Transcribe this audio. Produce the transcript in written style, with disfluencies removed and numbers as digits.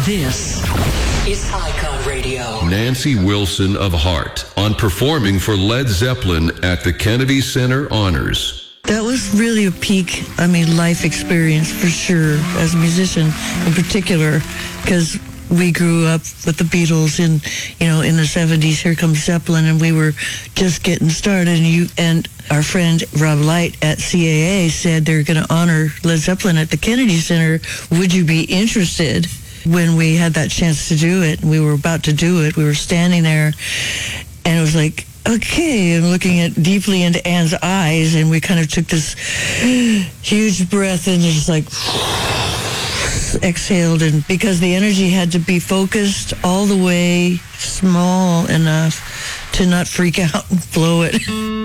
This is Icon Radio. Nancy Wilson of Heart on performing for Led Zeppelin at the Kennedy Center Honors. That was really a peak, life experience for sure, as a musician in particular, because we grew up with the Beatles in the 70s. Here comes Zeppelin, and we were just getting started. And our friend Rob Light at CAA said they're going to honor Led Zeppelin at the Kennedy Center. Would you be interested? When we had that chance to do it, we were about to do it. We were standing there, and it was like, okay, and looking deeply into Anne's eyes, and we kind of took this huge breath and just like exhaled, and because the energy had to be focused all the way small enough to not freak out and blow it.